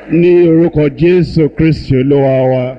Ní orúkọ Jésù Kristi Olúwa wa.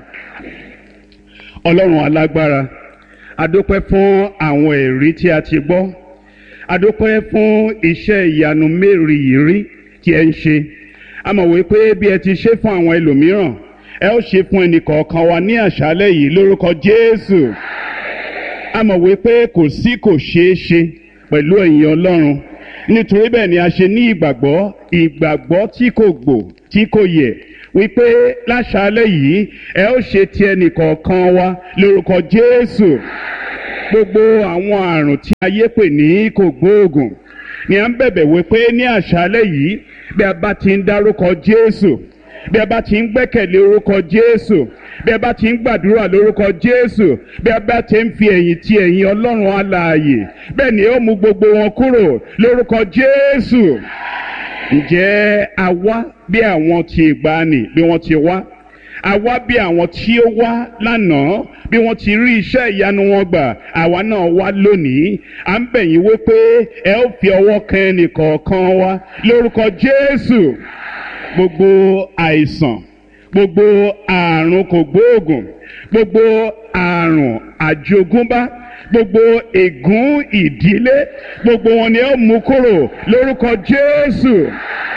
Ọlọ́run alágbára, a dúpẹ́ fún àwọn ẹ̀rí tí a ti gbọ́. A dúpẹ́ fún iṣẹ́ ìyanu mérìírí tí ẹ ń ṣe. A mọ̀ wípé bí ẹ ti ṣe fún àwọn ẹlòmíràn, ẹ ó ṣe fún ẹnìkọ̀ọ̀kan wa ní àṣálẹ́ yìí lórúkọ Jésù. A mọ̀ wípé kò ṣeé ṣe pẹ̀lú ẹ̀yin Ọlọ́run. Nítorí bẹ́ẹ̀ ni a ṣe ní ìgbàgbọ́ tí kò gbò tí kò yẹ̀ wípé láṣálẹ́ yìí ẹ ó ṣe ti ẹnìkọ̀ọ̀kan wa lórúkọ Jésù. Gbogbo àwọn àrùn tí ayé pè ní kògbóògùn ni à ń bẹ̀bẹ̀ wípé ní àṣálẹ́ yìí bí a bá ti ń dárúkọ Jésù, bí a bá ti ń gbẹ́kẹ̀lé orúkọ Jésù, bí a bá ti ń gbàdúrà lórúkọ Jésù, bí a bá ti ń fi ẹ̀yìn ti ẹ̀yìn Ọlọ́run alààyè, bẹ́ẹ̀ ni ó mú gbogbo wọn kúrò lórúkọ Jésù. Ǹjẹ́ a wá bí àwọn tí ìgbàanì bí wọ́n ti wá? A wá bí àwọn tí ó wá lánàá bí wọ́n ti rí iṣẹ́ ìyanu wọn gbà, àwa náà wá lónìí. À ń bẹ̀ yín wípé ẹ ó fi ọwọ́ kan ẹnìkọ̀ọ̀kan wa lórúkọ Jésù. Gbogbo àìsàn, gbogbo àrùn kògbóògùn, gbogbo àrùn àjogúnbá, gbogbo ègún ìdílé, gbogbo wọn ni ó mú kúrò lórúkọ Jésù.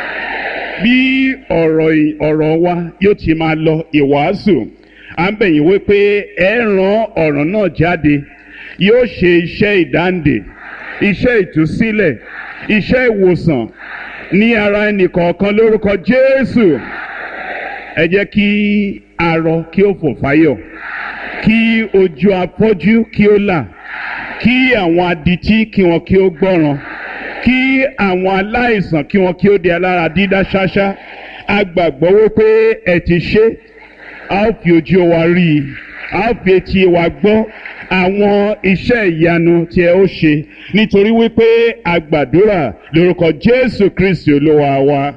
Bí ọ̀rọ̀ wa yóò ti máa lọ ìwàásù, à ń bẹ̀ yín wípé ẹ rán ọ̀rọ̀ náà jáde, yóò ṣe iṣẹ́ ìdáǹdè, iṣẹ́ ìtúsílẹ̀, iṣẹ́ ìwòsàn ní ara ẹnìkọ̀ọ̀kan lórúkọ Jésù. Ẹ jẹ́ kí arọ kí ó fò fáyọ̀, kí ojú afọ́jú kí ó là, kí àwọn adití kí wọn kí ó gbọ́ràn, kí àwọn aláìsàn kí wọn kí ó di alára dídá ṣáṣá. A gbàgbọ́ wípé ẹ ti ṣe, a ó fi ojú wa rí i, a ó fi etí wa gbọ́ àwọn iṣẹ́ ìyanu tí ẹ ó ṣe, nítorí wípé a gbàdúrà lórúkọ Jésù Kristi Olúwa wa.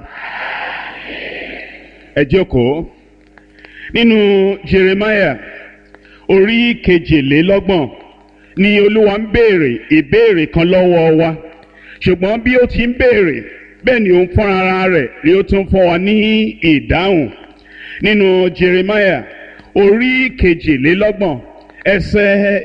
Ẹ jókòó. Nínú Jeremiah orí 22 ni Olúwa ń béèrè ìbéèrè kan lọ́wọ́ wa, ṣùgbọ́n bí ó ti ń béèrè bẹ́ẹ̀ ni òun fún ara rẹ̀ ni ó tún fún wa ní ìdáhùn. Nínú Jeremiah orí 22 ẹsẹ̀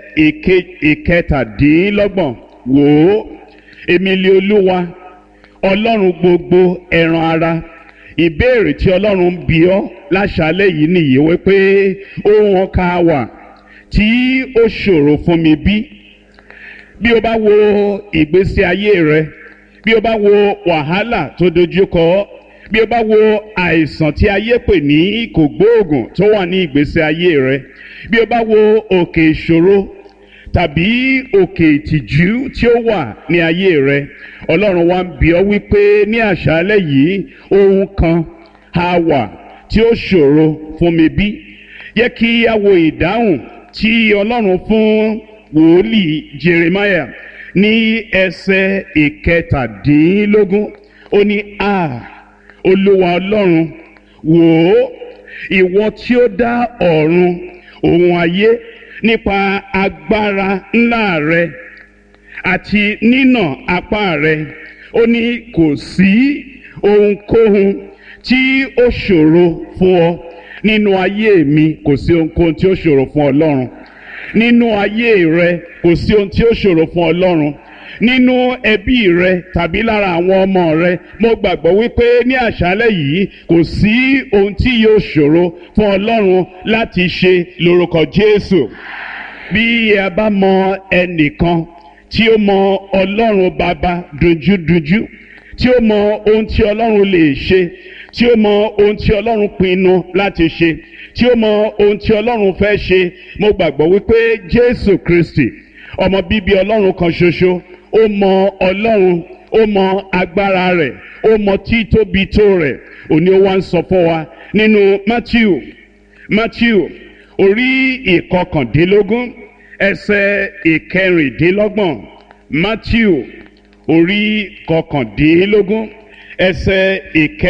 17, wò ó, èmi ni Olúwa Ọlọ́run gbogbo ẹran ara. Ìbéèrè tí Ọlọ́run ń bi ọ́ láṣálẹ́ yìí nìyí wípé ohun ọkàn wà tí ó ṣòro fún mi bí? Bí o bá wo ìgbésí ayé rẹ, bí o bá wo wàhálà tó dojúkọ, bí o bá wo àìsàn tí ayé pè ní kògbóògùn tó wà ní ìgbésí ayé rẹ, bí o bá wo òkè ìṣòro tàbí òkè ìtìjú tí ó wà ní ayé rẹ, Ọlọ́run wa ń bi ọ́ wípé ní àṣálẹ́ yìí ohun kan á wà tí ó ṣòro fún mi bí? Yẹ kí a wo ìdáhùn tí Ọlọ́run fún wòlíì Jeremiah ní ẹsẹ̀ 17. Ó ní, Olúwa Ọlọ́run, wò ó, ìwọ tí ó dá ọ̀run òun ayé nípa agbára ńlá rẹ àti nínà apá rẹ. Ó ní kò sí ohunkóhun tí ó ṣòro fún ọ nínú ayé mi. Kò sí ohunkóhun tí ó ṣòro fún Ọlọ́run nínú ayé rẹ. Kò sí ohun tí ó ṣòro fún Ọlọ́run nínú ẹbí rẹ tàbí lára àwọn ọmọ rẹ. Mo gbàgbọ́ wípé ní àṣálẹ́ yìí kò sí ohun tí yóò ṣòro fún Ọlọ́run láti ṣe lórúkọ Jésù. Bí a bá mọ ẹnìkan tí ó mọ Ọlọ́run Baba dojúdojú, tí ó mọ ohun tí Ọlọ́run lè ṣe, tí ó mọ ohun tí Ọlọ́run pinnu láti ṣe, tí ó mọ ohun tí Ọlọ́run fẹ́ ṣe, mo gbàgbọ́ wípé Jésù Kristi, ọmọ bíbí Ọlọ́run kan ṣoṣo, ó mọ Ọlọ́run, ó mọ agbára rẹ̀, ó mọ títóbi tó rẹ̀. Òní ó wá ń sọ fún wa nínú Matthew orí 19 ẹsẹ̀ 26. Matthew orí 19 ẹsẹ̀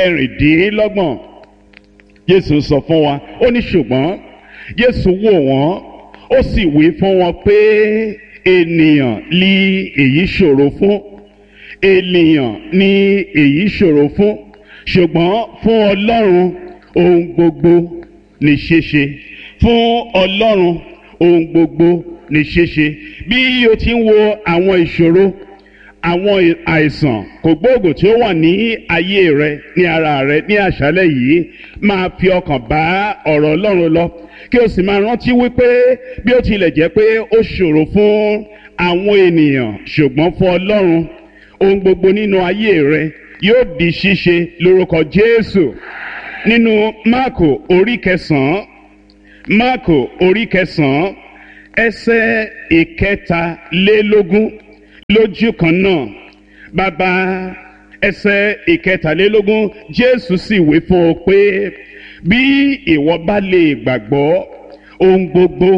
26. Jésù sọ fún wa, ó ní ṣùgbọ́n Jésù wò wọ́n, ó sì wí fún wọn pé ènìyàn ni èyí ṣòro fún, ènìyàn ni èyí ṣòro fún, ṣùgbọ́n fún Ọlọ́run ohun gbogbo ní ṣíṣe fún Ọlọ́run. Ohun gbogbo ní ṣíṣe. Bí o ti ń wo àwọn ìṣòro, àwọn àìsàn kògbóògùn tí ó wà ní ayé rẹ, ní ara rẹ ní àṣálẹ́ yìí, máa fi ọkàn bá ọ̀rọ̀ Ọlọ́run lọ, kí o sì máa rántí wípé bí ó tilẹ̀ jẹ́ pé ó ṣòro fún àwọn ènìyàn, ṣùgbọ́n fún Ọlọ́run ohun gbogbo nínú ayé rẹ yóò di ṣíṣe lórúkọ Jésù. Nínú Máàkù orí kẹsàn-án, Máàkù orí kẹsàn-án ẹsẹ̀ ìkẹtàlélógún, lójú kan náà bàbá, ẹsẹ̀ ìkẹtàlélógún, Jésù sì wí fún ọ pé bí ìwọ bá lè gbàgbọ́, ohun gbogbo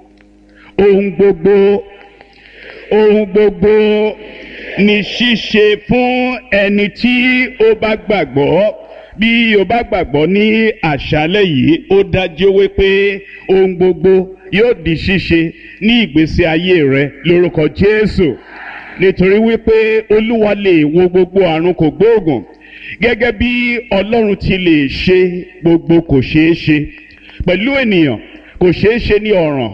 ní ṣíṣe fún ẹni tí ó bá gbàgbọ́. Bí o bá gbàgbọ́ ní àṣálẹ́ yìí, ó dájú wípé ohun gbogbo yóò di ṣíṣe ní ìgbésí ayé rẹ lórúkọ Jésù. Nítorí wípé Olúwa lè wo gbogbo àrùn kògbóògùn, gẹ́gẹ́ bí Ọlọ́run ti lè ṣe gbogbo kò ṣeé ṣe. Pẹ̀lú ènìyàn kò ṣeé ṣe ní ọ̀ràn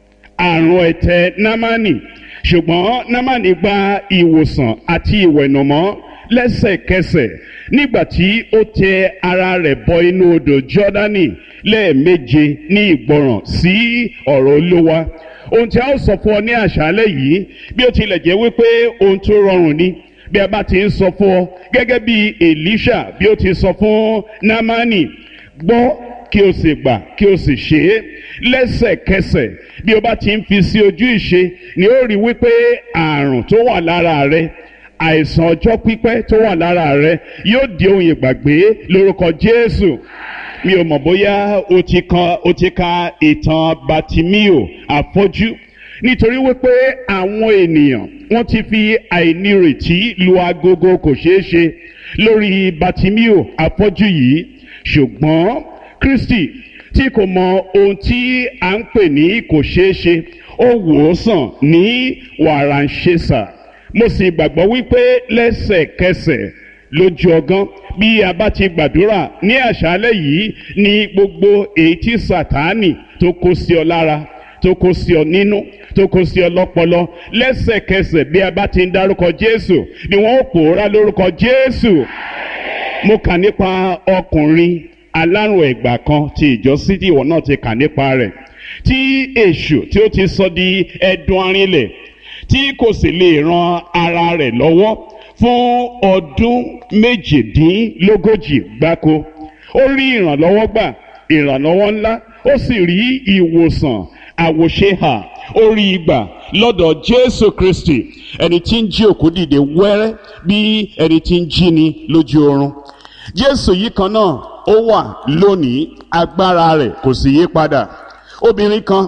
àrùn ẹ̀tẹ̀ Námánì, ṣùgbọ́n Námánì gba ìwòsàn àti ìwẹ̀nùmọ́ lẹ́sẹ̀kẹsẹ̀ nígbà tí ó tẹ ara rẹ̀ bọ inú odò Jọ́dánì lẹ́ẹ̀méje ní ìgbọràn sí ọ̀rọ̀ Olúwa. Ohun tí a ó sọ fún ọ ní àṣálẹ́ yìí, bí ó tilẹ̀ jẹ́ wípé ohun tó rọrùn ni, bí a bá ti ń sọ fún ọ gẹ́gẹ́ bí Èlíṣà bí ó ti sọ fún Námánì, gbọ́ kí o sì gbà kí o sì ṣe é lẹ́sẹ̀kẹsẹ̀. Bí o bá ti ń fi sí ojú ìṣe ni ó rí wípé àrùn tó wà lára rẹ, àìsàn ọjọ́ pípẹ́ tó wà lára rẹ yóò di ohun ìgbàgbé lórúkọ Jésù. Mi ò mọ̀ bóyá o ti ka ìtàn Bátímíò afọ́jú, nítorí wípé àwọn ènìyàn wọ́n ti fi àìnírètí lu agogo kò ṣeé ṣe lórí Bátímíò afọ́jú yìí, ṣùgbọ́n Kristi tí kò mọ ohun tí à ń pè ní kò ṣeé ṣe, ó wò ó sàn ní wàràǹṣesà. Mo sì gbàgbọ́ wípé lẹ́sẹ̀kẹsẹ̀ lójú ọgán, bí a bá ti gbàdúrà ní àṣálẹ́ yìí, ní gbogbo èyí tí Sátánì tó kó sí ọ lára, tó kó sí ọ nínú, tó kó sí ọ lọ́pọlọ, lẹ́sẹ̀kẹsẹ̀ bí a bá ti ń dárúkọ Jésù ni wọ́n ó pòórá lórúkọ Jésù. Mo kà nípa ọkùnrin alárùn ẹ̀gbà kan tí ìjọ Sídì, ìwọ náà ti kà nípa rẹ̀, tí èṣù tí ó ti sọ di ẹdun arinlẹ̀, tí kò sì lè ran ara rẹ̀ lọ́wọ́ fún ọdún méjìdínlógójì gbáko. Ó rí ìrànlọ́wọ́ gbà, ìrànlọ́wọ́ ńlá, ó sì rí ìwòsàn àwòṣehà, ó rí ìgbà lọ́dọ̀ Jésù Kristi, ẹni tí ń jí òkú dìde wẹ́rẹ́ bí ẹni tí ń jí ni lójú oorun. Jésù yìí kan náà ó wà lónìí, agbára rẹ̀ kò sì yí padà. Obìnrin kan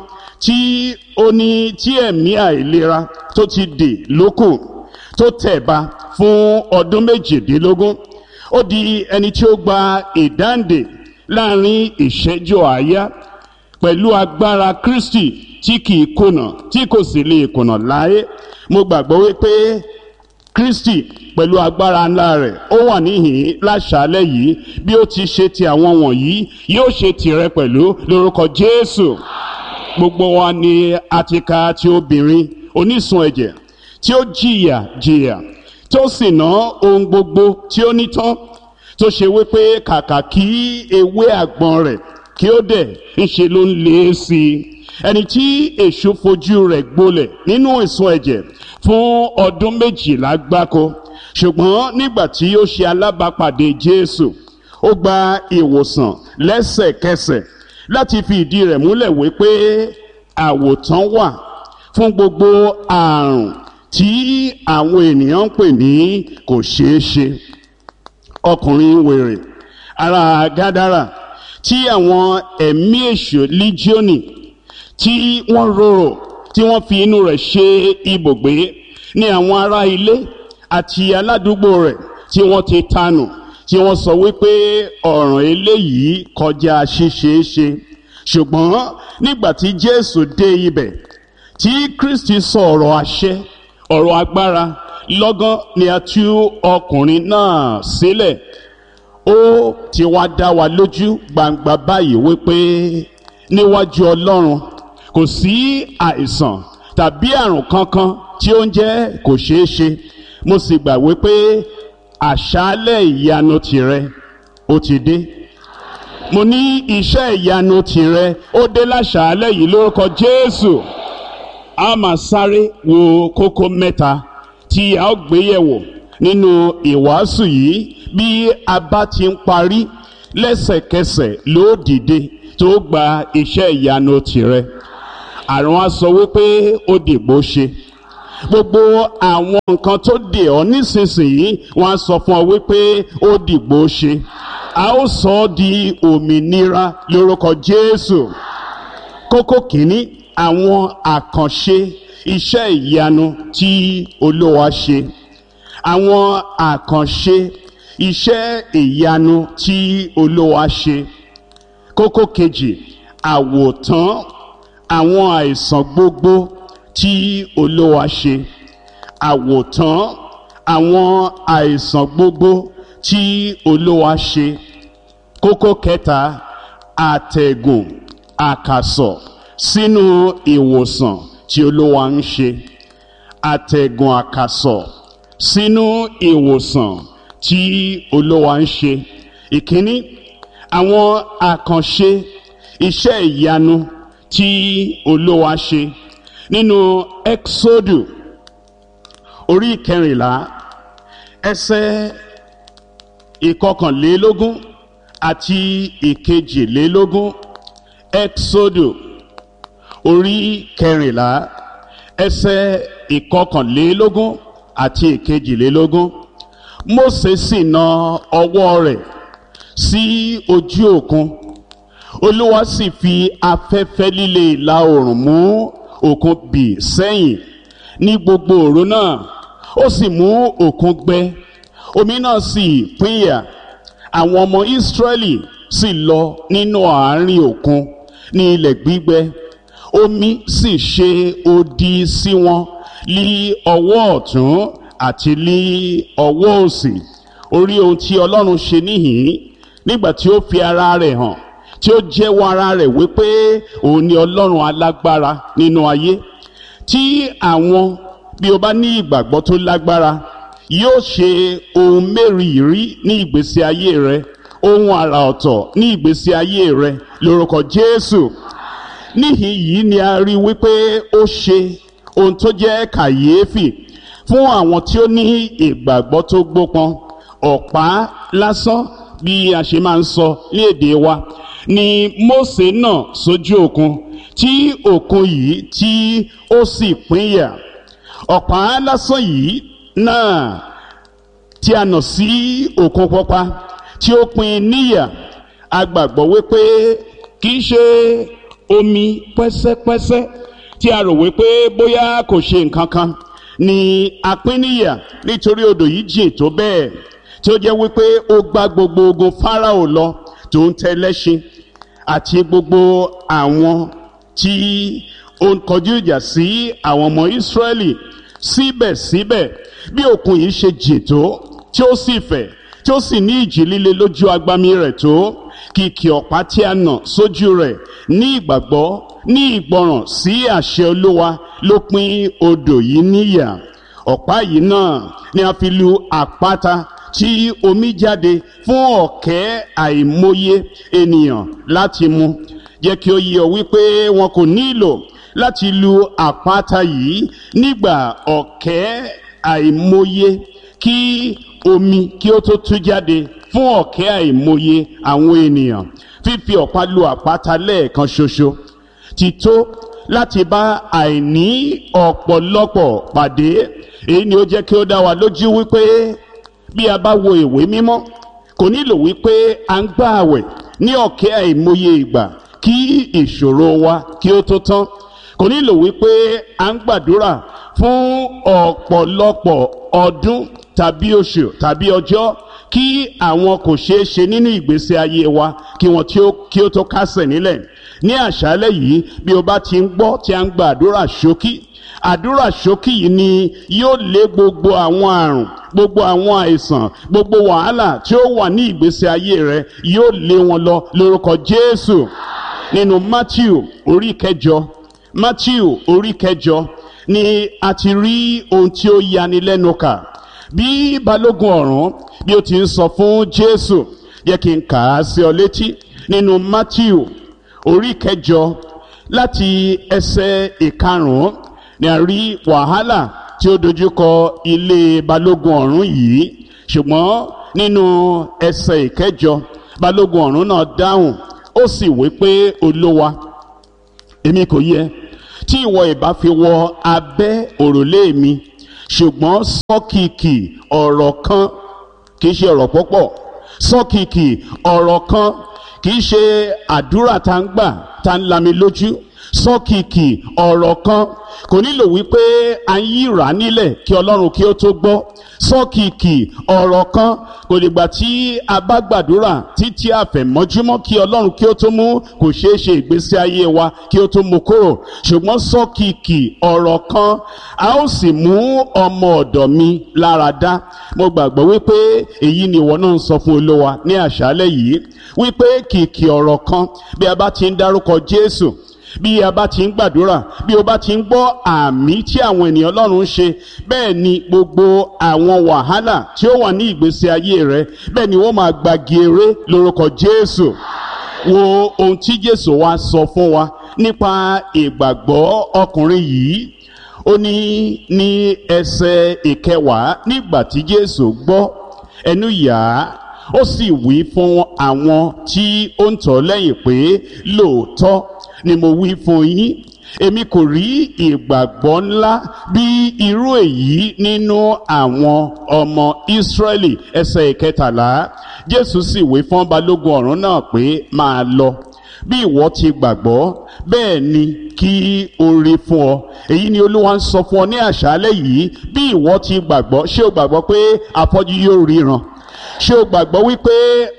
tí ẹ̀mí àìlera tó ti dè lókùn, tó tẹ̀ba fún ọdún 18, ó di ẹni tí ó gba ìdáǹdè láàrin ìṣẹ́jú àáyá pẹ̀lú agbára Kristi tí kìí kùnà, tí kò sì lè kùnà láé. Mo gbàgbọ́ wípé Kristi pẹ̀lú agbára ńlá rẹ̀ ó wà níhìn láṣálẹ́ yìí. Bí ó ti ṣe ti àwọn wọ̀nyí, yóò ṣe tìrẹ pẹ̀lú lórúkọ Jésù. Gbogbo wa ni a ti kà ti obìnrin onísun ẹ̀jẹ̀ tí ó jìyà tó sì ná ohun gbogbo tí ó ní tán, tó ṣe wípé kàkà kí ewé àgbọn rẹ̀ kí ó dẹ̀ ńṣe ló ń lé sí i. Ẹni tí èṣù fojú rẹ̀ gbolẹ̀ nínú ìsun ẹ̀jẹ̀ fún ọdún 12 gbáko, ṣùgbọ́n nígbà tí ó ṣe alábàápàdé Jésù, ó gba ìwòsàn lẹ́sẹ̀kẹsẹ̀ láti fi ìdí rẹ̀ múlẹ̀ wípé àwòtán wà fún gbogbo àrùn tí àwọn ènìyàn ń pè ní kò ṣeé ṣe. Ọkùnrin wèrè ará Gádárà tí àwọn ẹ̀mí èṣù líjíọ́nì tí wọ́n rorò, tí wọ́n fi inú rẹ̀ ṣe ibùgbé, ní àwọn ará ilé àti aládùúgbò rẹ̀ tí wọ́n ti tanù, tí wọ́n sọ wípé ọ̀ràn eléyìí kọjá ṣíṣeéṣe. Ṣùgbọ́n nígbà tí Jésù dé ibẹ̀, tí Kristi sọ ọ̀rọ̀ àṣẹ, ọ̀rọ̀ agbára, lọ́gán ni a tú ọkùnrin náà sílẹ̀. ó ti wá dá wa lójú gbangba báyìí wípé níwájú Ọlọ́run kò sí àìsàn tàbí àrùn kankan tí ó ń jẹ́ kò ṣeé ṣe. Mo sì gbà wípé àṣálẹ̀ ìyanu tìrẹ ó ti dé. Mo ní iṣẹ́ ìyanu tìrẹ ó dé láṣálẹ̀ yìí lórúkọ Jésù. A máa sáré wo kókó mẹ́ta tí a ó gbé yẹ̀wò nínú ìwàásù yìí. Bí a bá ti ń parí, lẹ́sẹ̀kẹsẹ̀ ló dìde tó gba iṣẹ́ ìyanu tìrẹ. Àrùn á sọ wípé ó dìgbò ṣe. Gbogbo àwọn nǹkan tó dè ọ́ nísinsìnyí wọ́n á sọ fún ọ wípé ó dìgbò ṣe. A ó sọ ọ́ di òmìnira lórúkọ Jésù. Kókó kìíní, àwọn àkànṣe iṣẹ́ ìyanu tí Olúwa ṣe. Àwọn àkànṣe iṣẹ́ ìyanu tí Olúwa ṣe. Kókó kejì, àwòtán àwọn àìsàn gbogbo tí Olúwa ṣe. Àwòtán àwọn àìsàn gbogbo tí Olúwa ṣe. Kókó kẹta, àtẹ̀gùn àkàsọ̀ sínú ìwòsàn tí Olúwa ń ṣe. Àtẹ̀gùn àkàsọ̀ sínú ìwòsàn tí Olúwa ń ṣe. Ìkíní, àwọn àkànṣe iṣẹ́ ìyanu tí Olúwa ṣe. Nínú Ẹ́kísódù orí 14 ẹsẹ̀ 21 àti 22. Ẹ́kísódù orí 14 ẹsẹ̀ 21 àti 22. Mósè sì na ọwọ́ rẹ̀ sí ojú òkun. Olúwa sì fi afẹ́fẹ́ líle ìlà oòrùn mú òkun bì sẹ́yìn ní gbogbo òru náà. Ó sì mú òkun gbẹ, omi náà sì pínyà. Àwọn ọmọ Ísírẹ́lì sì lọ nínú àárín òkun ní ilẹ̀ gbígbẹ. Omi sì ṣe odi sí wọn ní ọwọ́ ọ̀tún àti ní ọwọ́ òsì. Orí ohun tí Ọlọ́run ṣe níhìn nígbà tí ó fi ara rẹ̀ hàn, tí ó jẹ́wọ́ ara rẹ̀ wípé òun ni Ọlọ́run alágbára nínú ayé. Tí àwọn, bí o bá ní ìgbàgbọ́ tó lágbára, yóò ṣe ohun mẹ́rìírí ní ìgbésí ayé rẹ, ohun àrà ọ̀tọ̀ ní ìgbésí ayé rẹ lórúkọ Jésù. Níhìn yìí ni a rí wípé ó ṣe ohun tó jẹ́ kàyéfì fún àwọn tí ó ní ìgbàgbọ́ tó gbópọn. Ọ̀pá lásán, bí a ṣe máa ń sọ ní èdè wa, ni Mósè náà sójú òkun, tí òkun yìí tí ó sì pínyà. Ọ̀pá lásán yìí náà tí a nà sí òkun pupa tí ó pín níyà. A gbàgbọ́ wípé kì í ṣe omi pẹ́sẹ́pẹ́sẹ́ tí a rò wípé bóyá kò ṣe nǹkan kan ni a pín níyà, nítorí odò yìí jìn tó bẹ́ẹ̀ tí ó jẹ́ wípé ó gbá gbogbo ogun Fáráò lọ tó ń tẹlẹ́ṣin àti gbogbo àwọn tí ó ń kọjú ìjà sí àwọn ọmọ Ísírẹ́lì. Síbẹ̀síbẹ̀ bí òkun yìí ṣe jìn tó, tí ó sì fẹ̀, tí ó sì ní ìjì líle lójú agbami rẹ̀ tó, kìkì ọ̀pá tí a nà sójú rẹ̀ ní ìgbàgbọ́, ní ìgbọràn sí àṣẹ Olúwa ló pín odò yìí níyà. Ọ̀pá yìí náà ni a fi lu àpáta tí omi jáde fún ọ̀kẹ́ àìmọye ènìyàn láti mu. Jẹ́ kí ó yé ọ wípé wọn kò nílò láti lu àpáta yìí nígbà ọ̀kẹ́ àìmọye kí omi kí ó tó tú jáde fún ọ̀kẹ́ àìmọye àwọn ènìyàn. Fífi ọ̀pá lu àpáta lẹ́ẹ̀kan ṣoṣo ti tó láti bá àìní ọ̀pọ̀lọpọ̀ pàdé. Èyí ni ó jẹ́ kí ó dá wa lójú wípé bí a bá wo ìwé mímọ́, kò nílò wípé a ń gbààwẹ̀ ní ọ̀kẹ́ àìmọye ìgbà kí ìṣòro wa kí ó tó tán. Kò nílò wípé a ń gbàdúrà fún ọ̀pọ̀lọpọ̀ ọdún tàbí oṣù tàbí ọjọ́ kí àwọn kò ṣeé ṣe nínú ìgbésí ayé wa kí wọn kí ó tó kásẹ̀ nílẹ̀. Ní àṣálẹ́ yìí, bí o bá ti ń gbọ́ tí a ń gbàdúrà ṣókí àdúrà ṣókí yìí ni yóò lé gbogbo àwọn àrùn, gbogbo àwọn àìsàn, gbogbo wàhálà tí ó wà ní ìgbésí ayé rẹ yóò lé wọn lọ lórúkọ Jésù. Nínú Matthew orí kẹjọ, Matthew orí kẹjọ ni a ti rí ohun tí ó yani lẹ́nu kà. Bí balógun ọ̀rún bí ó ti ń sọ fún Jésù, jẹ́ kí n kà á sí ọ létí. Nínú Matthew orí kẹjọ láti ẹsẹ̀ ìkarùn-ún ni a rí wàhálà tí ó dojúkọ ilé balógun ọ̀rún yìí. Ṣùgbọ́n nínú ẹsẹ̀ ìkẹjọ, balógun ọ̀rún náà dáhùn, ó sì wí pé, Olúwa, èmi kò yẹ tí ìwọ ìbá fi wọ abẹ́ òrùlé mi, ṣùgbọ́n sọ kìkì ọ̀rọ̀ kan, kì í ṣe ọ̀rọ̀ púpọ̀, sọ kìkì ọ̀rọ̀ kan, kì í ṣe àdúrà tá ń gbà tá ń lami lójú. Sọ kìkì ọ̀rọ̀ kan, kò nílò wípé a ń yíra nílẹ̀ kí Ọlọ́run kí ó tó gbọ́. Sọ kìkì ọ̀rọ̀ kan, kò dìgbà tí a bá gbàdúrà títí àfẹ̀mọ́júmọ́ kí Ọlọ́run kí ó tó mú kò ṣeé ṣe ìgbésí ayé wa kí ó tó mú kúrò. Ṣùgbọ́n sọ kìkì ọ̀rọ̀ kan, a ó sì mú ọmọ ọ̀dọ̀ mi lára dá. Mo gbàgbọ́ wípé èyí ni ìwọ náà ń sọ fún Olúwa ní àṣálẹ́ yìí, wípé kìkì ọ̀rọ̀ kan, bí a bá ti ń dárúkọ Jésù, bí a bá ti ń gbàdúrà, bí o bá ti ń gbọ́ àmì tí àwọn ènìyàn Ọlọ́run ń ṣe, bẹ́ẹ̀ ni gbogbo àwọn wàhálà tí ó wà ní ìgbésí ayé rẹ, bẹ́ẹ̀ ni wọ́n máa gbagi eré lórúkọ Jésù. Wo ohun tí Jésù wá sọ fún wa nípa ìgbàgbọ́ ọkùnrin yìí. Ó ní ẹsẹ̀ ìkẹwàá, nígbà tí Jésù gbọ́, ẹnu yà á, ó sì wí fún àwọn tí ó ń tọ̀ lẹ́yìn pé, lóòótọ́ ni mo wí fún yín, èmi kò rí ìgbàgbọ́ ńlá bí irú èyí nínú àwọn ọmọ Ísírẹ́lì. Ẹsẹ̀ ìkẹtàlá, Jésù sì wí fún balógun ọ̀rún náà pé, máa lọ, bí ìwọ ti gbàgbọ́, bẹ́ẹ̀ ni kí ó rí fún ọ. Èyí ni Olúwa ń sọ fún ọ ní àṣálẹ́ yìí. Bí ìwọ ti gbàgbọ́, ṣé o gbàgbọ́ pé afọ́jú yóò ríran? Ṣé o gbàgbọ́ wípé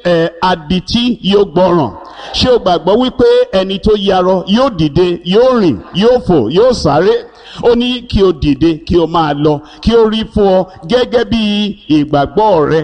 adití yóò gbọ́ràn? Ṣé o gbàgbọ́ wípé ẹni tó yarọ yóò dìde, yóò rìn, yóò fò, yóò sáré? Ó ní kí o dìde, kí o máa lọ, kí o rí fún ọ gẹ́gẹ́ bí ìgbàgbọ́ rẹ.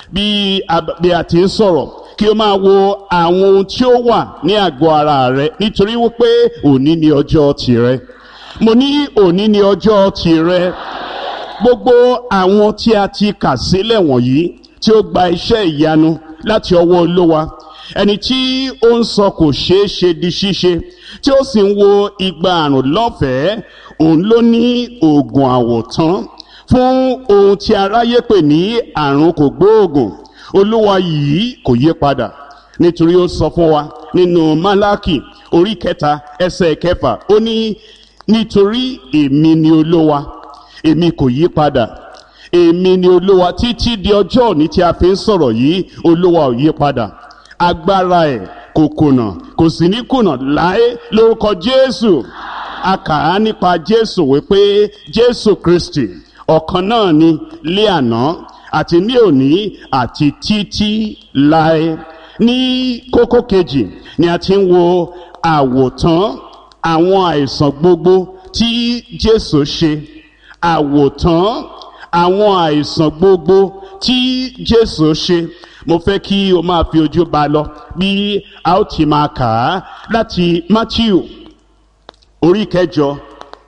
Bí a ti ń sọ̀rọ̀, kí o máa wo àwọn ohun tí ó wà ní àgọ́ ara rẹ, nítorí wípé òní ni ọjọ́ tìrẹ. Mo ní òní ni ọjọ́ tìrẹ. Gbogbo àwọn tí a ti kà sílẹ̀ wọ̀nyí tí ó gba iṣẹ́ ìyanu láti ọwọ́ Olúwa, ẹni tí ó ń sọ kò ṣeé ṣe di ṣíṣe, tí ó sì ń wo igba àrùn lọ́fẹ̀ẹ́, òun ló ní oògùn àwòtán fún ohun tí aráyé pè ní àrùn kògbóògùn. Olúwa yìí kò yí padà, nítorí ó sọ fún wa nínú Málákì orí 3 ẹsẹ̀ 6, ó ní, nítorí èmi ni Olúwa, èmi kò yí padà. Èmi ni Olúwa. Títí di ọjọ́ òní tí a fi ń sọ̀rọ̀ yìí, Olúwa ò yí padà. Agbára ẹ̀ kò kùnà, kò sì ní kùnà láé lórúkọ Jésù. A kà á nípa Jésù wípé Jésù Kristi ọ̀kan náà ni lé àná àti ní òní àti títí láé. Ní kókó kejì ni a ti ń wo àwòtán àwọn àìsàn gbogbo tí Jésù ṣe. Àwòtán àwọn àìsàn gbogbo tí Jésù ṣe. Mo fẹ́ kí o máa fi ojú bá lọ bí a ó ti máa kà á láti Matthew orí 8,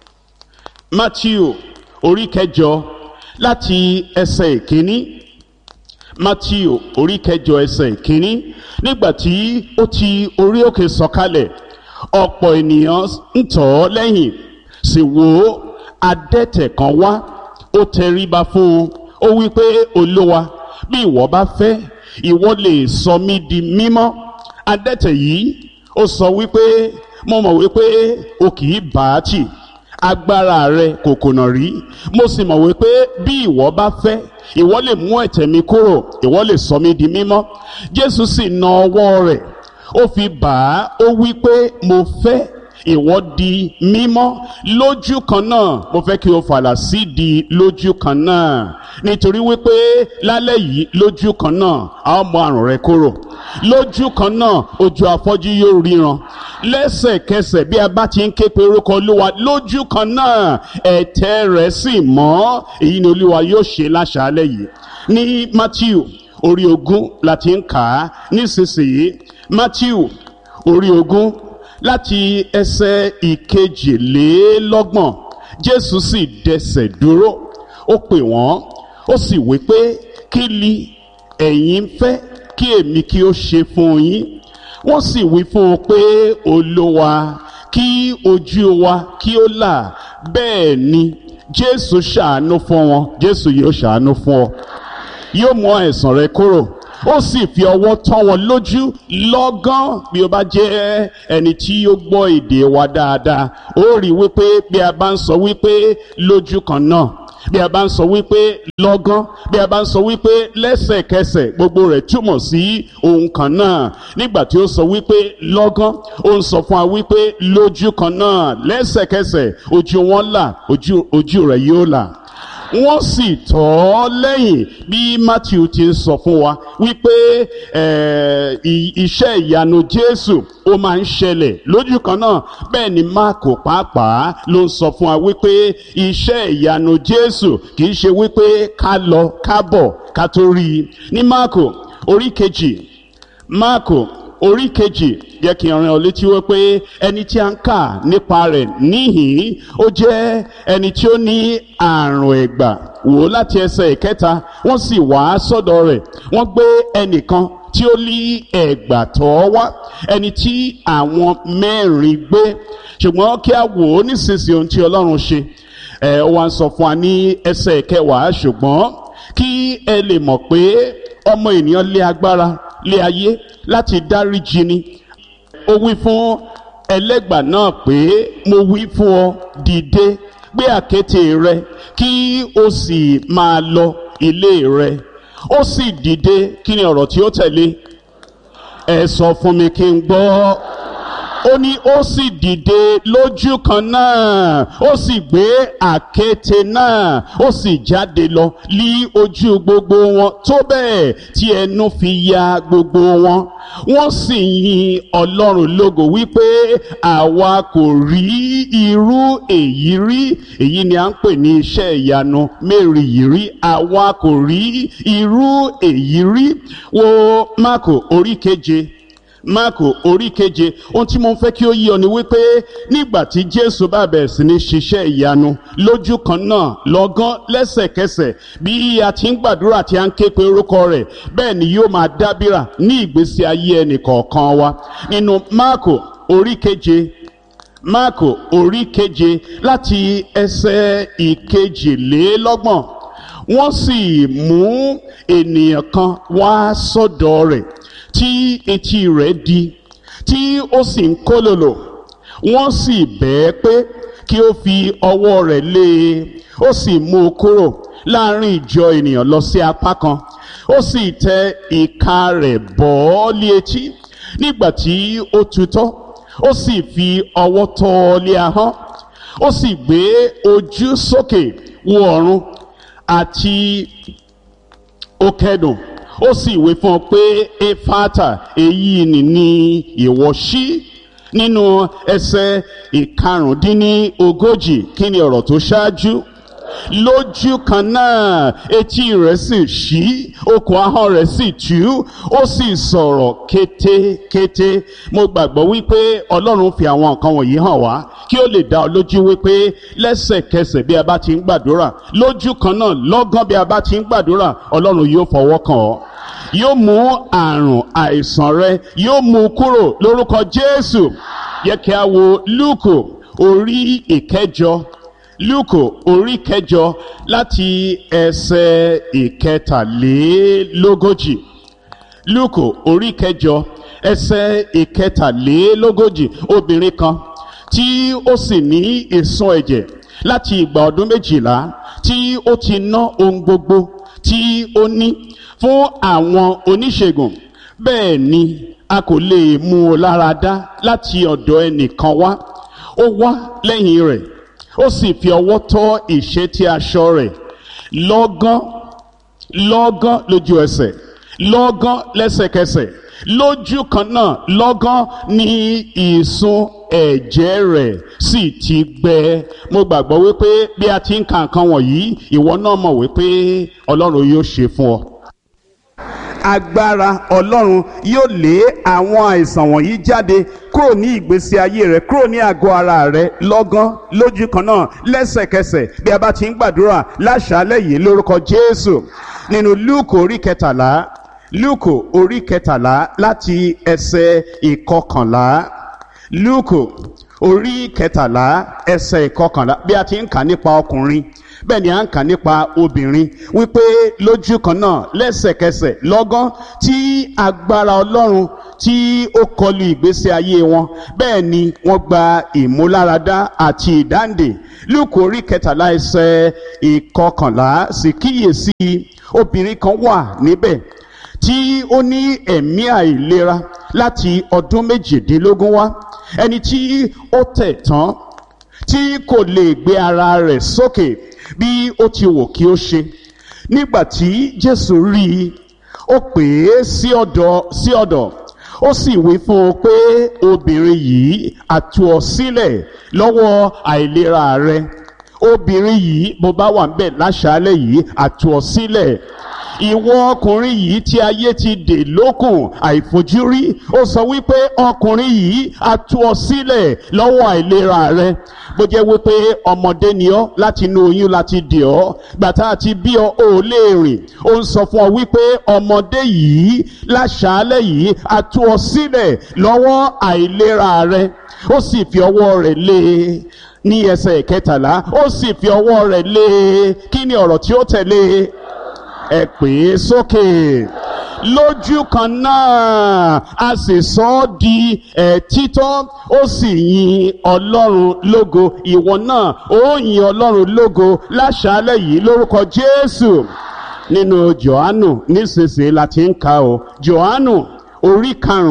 Matthew orí 8 láti ẹsẹ̀ ìkíní. Matthew orí 8 ẹsẹ̀ ìkíní. Nígbà tí ó ti orí òkè sọ̀kalẹ̀, ọ̀pọ̀ ènìyàn ń tọ̀ ọ́ lẹ́yìn. Sì wò ó, adẹ́tẹ̀ kan wá, ó tẹríba fún un, ó wí pé, Olúwa, bí ìwọ bá fẹ́, ìwọ lè sọ mí di mímọ́. Adẹ́tẹ̀ yìí ó sọ wípé, mo mọ̀ wípé o kì í bá a tì, agbára rẹ kò kùnà rí. Mo sì mọ̀ wípé bí ìwọ bá fẹ́, ìwọ lè mú ẹ̀tẹ̀ mi kúrò, ìwọ lè sọ mí di mímọ́. Jésù sì na ọwọ́ rẹ̀, ó fi bà á, ó wí pé, mo fẹ́, ìwọ di mímọ́ lójú kan náà. Mo fẹ́ kí o fàlà sí di lójú kan náà, nítorí wípé lálẹ́ yìí lójú kan náà a ó mú àrùn rẹ kúrò. Lójú kan náà ojú afọ́jú yóò ríran. Lẹ́sẹ̀kẹsẹ̀ bí a bá ti ń ké pe orúkọ Olúwa, lójú kan náà ẹ̀tẹ̀ rẹ̀ sì mọ́. Èyí ni Olúwa yóò ṣe láṣálẹ́ yìí. Ní Mátíù orí 20 la ti ń kà á nísinsìnyí. Mátíù orí 20 láti ẹsẹ̀ 21. Jésù sì dẹsẹ̀ dúró, ó pè wọ́n, ó sì wí pé, kí li ẹ̀yin fẹ́ kí èmi kí ó ṣe fún yín? Wọ́n sì wí fún un pé, Olúwa, kí ojú wa kí ó là. Bẹ́ẹ̀ ni Jésù ṣàánú fún wọn. Jésù yóò ṣàánú fún ọ, yóò mú àìsàn rẹ kúrò. Ó sì fi ọwọ́ tọ́ wọn lójú lọ́gán. Bí o bá jẹ́ ẹni tí ó gbọ́ èdè wa dáadáa, ó rí wípé bí a bá ń sọ wípé lójú kan náà, bí a bá ń sọ wípé lọ́gán, bí a bá ń sọ wípé lẹ́sẹ̀kẹsẹ̀, gbogbo rẹ̀ túmọ̀ sí ohun kan náà. Nígbà tí ó sọ wípé lọ́gán, ó ń sọ fún wa wípé lójú kan náà, lẹ́sẹ̀kẹsẹ̀ ojú wọn là, ojú rẹ̀ yóò là. Wọ́n sì tọ̀ ọ́ lẹ́yìn, bí Matthew ti ń sọ fún wa wípé iṣẹ́ ìyanu Jésù ó máa ń ṣẹlẹ̀ lójú kan náà. Bẹ́ẹ̀ ni Máàkù pàápàá ló ń sọ fún wa wípé iṣẹ́ ìyanu Jésù kì í ṣe wípé ká lọ ká bọ̀ ká tó rí i. Ní Máàkù orí kejì jẹ́ kí n rán ọ létí wípé ẹni tí a ń kà nípa rẹ̀ níhìn ó jẹ́ ẹni tí ó ní àrùn ẹ̀gbà. Wò láti ẹsẹ̀ 3, wọ́n sì wá sọ́dọ̀ rẹ̀, wọ́n gbé ẹnìkan tí ó ní ẹ̀gbà tọ́ wá, ẹni tí àwọn 4 gbé. Ṣùgbọ́n kí a wò ó nísinsìnyí ohun tí Ọlọ́run ṣe. Ó wá ń sọ fún wa ní ẹsẹ̀ 10, ṣùgbọ́n kí ẹ lè mọ̀ pé ọmọ ènìyàn lé agbára lé ayé láti dáríjì ni. Ó wí fún ẹlẹ́gbà náà pé, mo wí fún ọ, dìde, gbé àkéte rẹ kí o sì máa lọ ilé rẹ. Ó sì dìde. Kí ni ọ̀rọ̀ tí ó tẹ̀lé? Ẹ sọ fún mi kí n gbọ́. Ó ní ó sì dìde lójú kan náà, ó sì gbé àkéte náà, ó sì jáde lọ lí ojú gbogbo wọn, tó bẹ́ẹ̀ tí ẹnu fi ya gbogbo wọn. Wọ́n sì yin Ọlọ́run lógo wípé àwa kò rí irú èyí rí. Èyí ni à ń pè ní iṣẹ́ ìyanu mérìírí. Àwa kò rí irú èyí rí. Wo Máàkù orí 7. Ohun tí mo fẹ́ kí ó yé ọ ni wípé nígbà tí Jésù bá bẹ̀rẹ̀ sí ní ṣiṣẹ́ ìyanu lójú kan náà, lọ́gán, lẹ́sẹ̀kẹsẹ̀, bí a ti ń gbàdúrà tí a ń ké pe orúkọ rẹ̀, bẹ́ẹ̀ ni yóò máa dábìrà ní ìgbésí ayé ẹnì kọ̀ọ̀kan wa. Nínú Máàkù orí 7 láti ẹsẹ̀ 21. Wọ́n sì mú ènìyàn kan wá sọ́dọ̀ rẹ̀ tí etí rẹ̀ di, tí ó sì ń kólòlò. Wọ́n sì bẹ̀ ẹ́ pé kí ó fi ọwọ́ rẹ̀ lé e. Ó sì mú un kúrò láàrin ìjọ ènìyàn lọ sí apá kan. Ó sì tẹ ìka rẹ̀ bọ̀ ọ́ lé etí. Nígbà tí ó tutọ́, ó sì fi ọwọ́ tọ́ ọ lé ahọ́n. Ó sì gbé ojú sókè wo ọ̀run àti ó kẹ́dùn. Ó sì wí fún ọ pé, Éfátà, èyí ni ìwọ ṣí. Nínú ẹsẹ̀ 45, kí ni ọ̀rọ̀ tó ṣáájú? Lójú kan náà etí rẹ̀ sì ṣí, okùn ahọ́n rẹ̀ sì tú, ó sì sọ̀rọ̀ kétékété. Mo gbàgbọ́ wípé Ọlọ́run fi àwọn nǹkan wọ̀nyí hàn wá kí ó lè dá ọ lójú wípé lẹ́sẹ̀kẹsẹ̀ bí a bá ti ń gbàdúrà, lójú kan náà lọ́gán bí a bá ti ń gbàdúrà, Ọlọ́run yóò fọwọ́ kàn ọ́. Yóò mú àrùn àìsàn rẹ, yóò mú kúrò lórúkọ Jésù. Yẹ kí a wo Lúùkù orí 8. Lúùkù orí 8 láti ẹsẹ̀ 43. Lúùkù orí 8 ẹsẹ̀ 43. Obìnrin kan tí ó sì ní ìsun ẹ̀jẹ̀ láti ìgbà ọdún 12, tí ó ti ná ohun gbogbo tí ó ní fún àwọn oníṣègùn, bẹ́ẹ̀ ni a kò lè mú un lára dá láti ọ̀dọ̀ ẹnìkan wá. ó wá lẹ́yìn rẹ̀ ó sì fi ọwọ́ tọ́ ìṣẹ́tí aṣọ rẹ̀, lọ́gán lójú ẹsẹ̀, lọ́gán lẹ́sẹ̀kẹsẹ̀, lójú kan náà lọ́gán ní ìsun ẹ̀jẹ̀ rẹ̀ sì ti gbẹ. Mo gbàgbọ́ wípé bí a ti ń ka nǹkan wọ̀nyí, ìwọ náà mọ̀ wípé Ọlọ́run yóò ṣe fún ọ. Agbára Ọlọ́run yóò lé àwọn àìsàn wọ̀nyí jáde kúrò ní ìgbésí ayé rẹ, kúrò ní àgọ́ ara rẹ, lọ́gán lójú kan náà lẹ́sẹ̀kẹsẹ̀ bí a bá ti ń gbàdúrà láṣálẹ́ yìí lórúkọ Jésù. Nínú Lúùkù orí kẹtàlá láti ẹsẹ̀ ìkọkànlá. Lúùkù orí kẹtàlá ẹsẹ̀ ìkọkànlá. Bí a ti ń kà nípa ọkùnrin, bẹ́ẹ̀ ni à ń kà nípa obìnrin, wípé lójú kan náà lẹ́sẹ̀kẹsẹ̀ lọ́gán tí agbára Ọlọ́run tí ó kọlu ìgbésí ayé wọn, bẹ́ẹ̀ ni wọ́n gba ìmúláradá àti ìdáǹdè. Lúùkù orí kẹtàlá ẹsẹ̀ ìkọkànlá. Sì kíyèsí, obìnrin kan wà níbẹ̀ tí ó ní ẹ̀mí àìlera láti ọdún 18 wá, ẹni tí ó tẹ̀ tán, tí kò lè gbé ara rẹ̀ sókè bí ó ti wò kí ó ṣe. Nígbà tí Jésù rí i, ó pè é sí ọ̀dọ̀, ó sì wí fún un pé, obìnrin yìí, a tú ọ sílẹ̀ lọ́wọ́ àìlera rẹ. Obìnrin yìí, bó bá wà ńbẹ̀ láṣálẹ́ yìí, a tú ọ sílẹ̀. Ìwọ ọkùnrin yìí tí ayé ti dè lókùn àìfojúrí, ó sọ wípé ọkùnrin yìí, a tú ọ sílẹ̀ lọ́wọ́ àìlera rẹ. Bó jẹ́ wípé ọmọdé ni ọ́, láti inú oyún láti dè ọ́, gbàtà àti bí ọ ò lè rìn, ó ń sọ fún ọ wípé ọmọdé yìí láṣálẹ́ yìí, a tú ọ sílẹ̀ lọ́wọ́ àìlera rẹ. Ó sì fi ọwọ́ rẹ̀ lé e ní ẹsẹ̀ kẹtàlá, ó sì fi ọwọ́ rẹ̀ lé e. Kí ni ọ̀rọ̀ tí ó tẹ̀lé? Ẹ pè é sókè. Lójú kan náà a sì sọ ọ́ di títọ́, ó sì yin Ọlọ́run lógo. Ìwọ náà ó yin Ọlọ́run lógo láṣálẹ́ yìí lórúkọ Jésù. Nínú Jòhánù nísinsìnyí la ti ń kà o. Jòhánù orí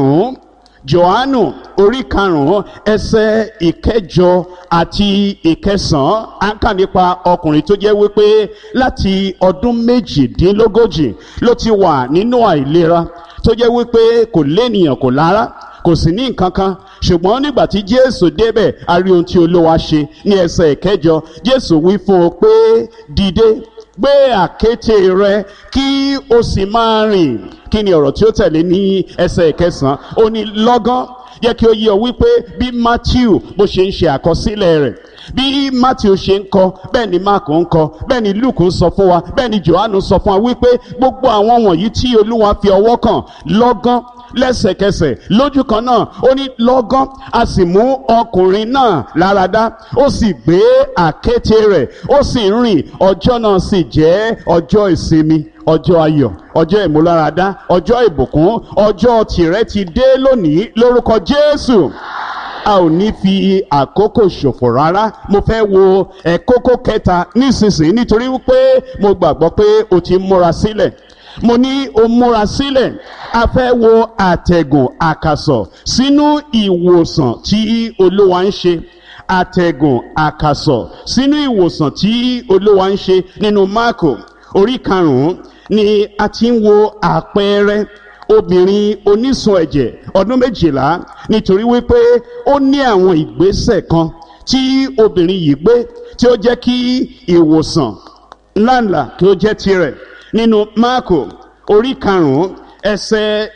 karùn-ún ẹsẹ̀ ìkẹjọ àti ìkẹsàn-án. À ń kà nípa ọkùnrin tó jẹ́ wípé láti ọdún 18 ló ti wà nínú àìlera, tó jẹ́ wípé kò lénìyàn kò lára, kò sì ní nǹkan kan. Ṣùgbọ́n nígbà tí Jésù débẹ̀, a rí ohun tí Olúwa ṣe. Ní ẹsẹ̀ ìkẹjọ, Jésù wí fún un pé, dìde, gbé àkéte rẹ kí o sì máa rìn. Kí ni ọ̀rọ̀ tí ó tẹ̀lé ní ẹsẹ̀ ìkẹsàn-án? Ó ní lọ́gán. Jẹ́ kí ó yé ọ wípé bí Matthew bó ṣe ń ṣe àkọsílẹ̀ rẹ̀, bí Matthew ṣe ń kọ, bẹ́ẹ̀ ni Mark ń kọ, bẹ́ẹ̀ ni Luke ń sọ fún wa, bẹ́ẹ̀ ni Johannu sọ fún wa wípé gbogbo àwọn wọ̀nyí tí Olúwa fi ọwọ́ kàn lọ́gán lẹ́sẹ̀kẹsẹ̀ lójú kan náà, ó ní lọ́gán a sì mú ọkùnrin náà láradá, ó sì gbé àkéte rẹ̀, ó sì ń rìn. Ọjọ́ náà sì jẹ́ ọjọ́ ìsinmi, ọjọ́ ayọ̀, ọjọ́ ìmúláradá, ọjọ́ ìbùkún. Ọjọ́ tìrẹ ti dé lónìí lórúkọ Jésù. A ò ní fi àkókò ṣòfò rárá. Mo fẹ́ wo kókó kẹta nísinsìnyí, nítorí wípé mo gbàgbọ́ pé o ti múra sílẹ̀. Mo ní o múra sílẹ̀. A fẹ́ wo àtẹ̀gùn àkàsọ̀ sínú ìwòsàn tí Olúwa ń ṣe. Àtẹ̀gùn àkàsọ̀ sínú ìwòsàn tí Olúwa ń ṣe. Nínú Máàkù orí karùn-ún ni a ti ń wo àpẹẹrẹ obìnrin onísun ẹ̀jẹ̀ ọdún 12, nítorí wípé ó ní àwọn ìgbésẹ̀ kan tí obìnrin yìí gbé tí ó jẹ́ kí ìwòsàn ńláńlá kí ó jẹ́ tirẹ̀. Nínú Máàkù orí karùn-ún ẹsẹ̀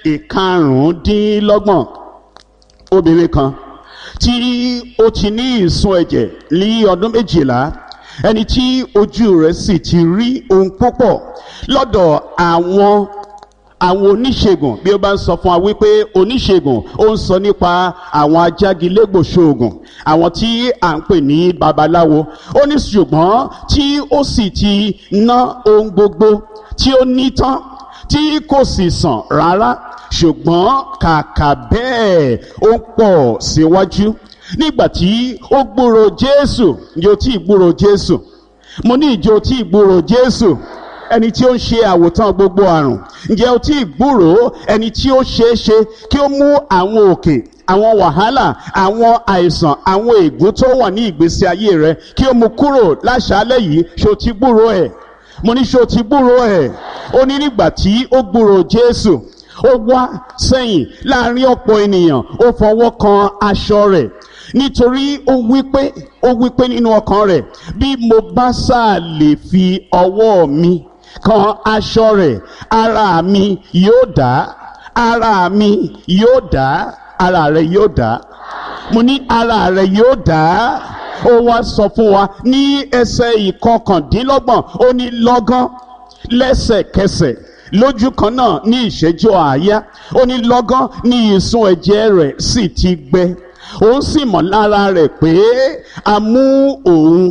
25, obìnrin kan tí ó ti ní ìsun ẹ̀jẹ̀ ní ọdún 12, ẹni tí ojú rẹ̀ sì ti rí ohun púpọ̀ lọ́dọ̀ àwọn oníṣègùn. Bí ó bá ń sọ fún wa wípé oníṣègùn, ó ń sọ nípa àwọn ajágilégbòṣoògùn, àwọn tí à ń pè ní babaláwo. Ó ní ṣùgbọ́n tí ó sì ti ná ohun gbogbo tí ó ní tán, tí kò sì sàn rárá, ṣùgbọ́n kàkà bẹ́ẹ̀ ó ń pọ̀ síwájú. Nígbàtí ó gbúrò Jésù, ǹjẹ́ o tí gbúrò Jésù? Mo ní ìjọ tí gbúrò Jésù, ẹni tí ó ń ṣe àwòtán gbogbo àrùn. Ǹjẹ́ o tí gbúrò ẹni tí ó ṣeéṣe kí ó mú àwọn òkè àwọn wàhálà, àwọn àìsàn, àwọn ègún tó wà ní ìgbésí ayé rẹ, kí ó mú kúrò láṣálẹ́ yìí. Ṣó ti gbúrò ẹ̀? Mo ní ṣó ti gbúrò ẹ̀? Ó ní nígbà tí ó gbúrò Jésù, ó wá sẹ́yìn láàrin ọ̀pọ̀ ènìyàn, ó fọwọ́ kan aṣọ rẹ̀, nítorí ó wípé nínú ọkàn rẹ̀, bí mo bá sáà lè fi ọwọ́ mi kan aṣọ rẹ̀, ara mi yóò dá, ara mi yóò dá. Ara rẹ̀ yóò dá. Mo ní ara rẹ̀ yóò dá. Ó wá sọ fún wa ní ẹsẹ̀ ìkọkàndínlọ́gbọ̀n, ó ní lọ́gán, lẹ́sẹ̀kẹsẹ̀, lójú kan náà ní ìṣẹ́jú àáyá, ó ní lọ́gán ní ìsun ẹ̀jẹ̀ rẹ̀ sì ti gbẹ. Òun sì mọ̀ lára rẹ̀ pé amú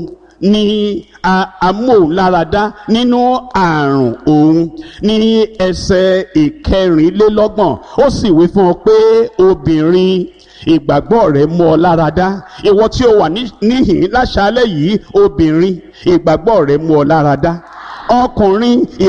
òun láradá nínú àrùn òun. Ní ẹsẹ̀ ìkẹrìnlélọ́gbọ̀n, ó sì wí fún ọ pé obìnrin, ìgbàgbọ́ rẹ̀ mú ọ láradá. Ìwọ tí ó wà níhìn láṣálẹ́ yìí, obìnrin, ìgbàgbọ́ rẹ̀ mú ọ láradá. Ọkùnrin,